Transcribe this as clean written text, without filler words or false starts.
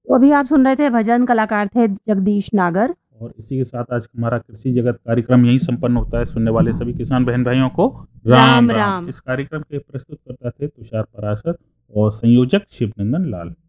तो अभी आप सुन रहे थे भजन, कलाकार थे जगदीश नागर। और इसी के साथ आज हमारा कृषि जगत कार्यक्रम यही संपन्न होता है। सुनने वाले सभी किसान बहन भाइयों को राम राम राम। राम। इस कार्यक्रम के प्रस्तुत करता थे तुषार पराशर और संयोजक शिवनंदन लाल।